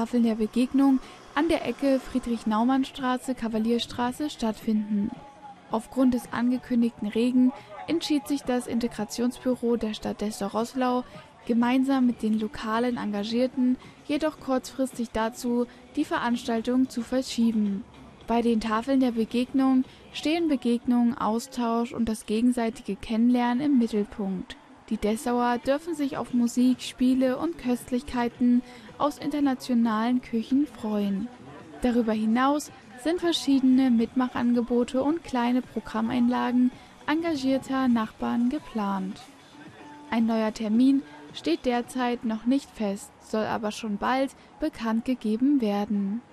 Tafeln der Begegnung an der Ecke Friedrich-Naumann-Straße, Kavalierstraße stattfinden. Aufgrund des angekündigten Regen entschied sich das Integrationsbüro der Stadt Dessau-Roßlau gemeinsam mit den lokalen Engagierten jedoch kurzfristig dazu, die Veranstaltung zu verschieben. Bei den Tafeln der Begegnung stehen Begegnung, Austausch und das gegenseitige Kennenlernen im Mittelpunkt. Die Dessauer dürfen sich auf Musik, Spiele und Köstlichkeiten aus internationalen Küchen freuen. Darüber hinaus sind verschiedene Mitmachangebote und kleine Programmeinlagen engagierter Nachbarn geplant. Ein neuer Termin steht derzeit noch nicht fest, soll aber schon bald bekannt gegeben werden.